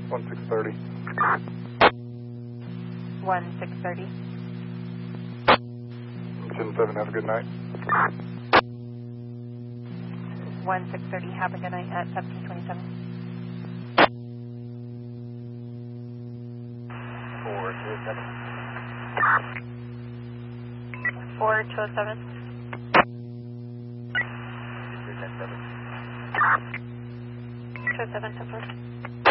1630. 1630. 10-7, have a good night. 1630, have a good night at 1727. 427. 4207. 210-7. 207, 10-4.